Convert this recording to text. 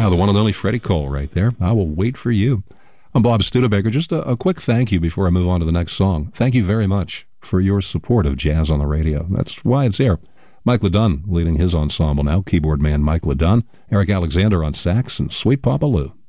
Wow, the one and only Freddie Cole right there. I Will Wait for You. I'm Bob Studebaker. Just a quick thank you before I move on to the next song. Thank you very much for your support of Jazz on the Radio. That's why it's here. Mike LeDunn leading his ensemble now. Keyboard man Mike LeDunn. Eric Alexander on sax and Sweet Papa Lou.